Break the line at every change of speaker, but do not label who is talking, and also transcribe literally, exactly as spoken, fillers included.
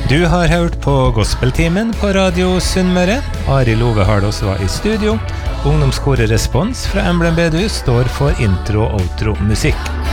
Du har hørt på Gospeltimen på Radio Sunnmøre. Arild Ove Hardås var i studio. Ungdomskoret Respons fra Emblem Bedehus står for intro og outro musikk.